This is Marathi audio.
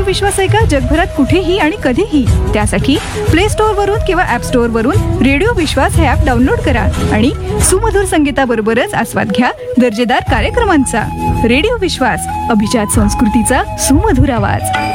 रेडिओ विश्वास ऐका जगभरात कुठेही आणि कधीही. त्यासाठी प्ले स्टोअर वरून किंवा ऍप स्टोअर वरून रेडिओ विश्वास हे ऍप डाउनलोड करा आणि सुमधुर संगीताबरोबरच आस्वाद घ्या दर्जेदार कार्यक्रमांचा. रेडिओ विश्वास, अभिजात संस्कृतीचा सुमधुर आवाज.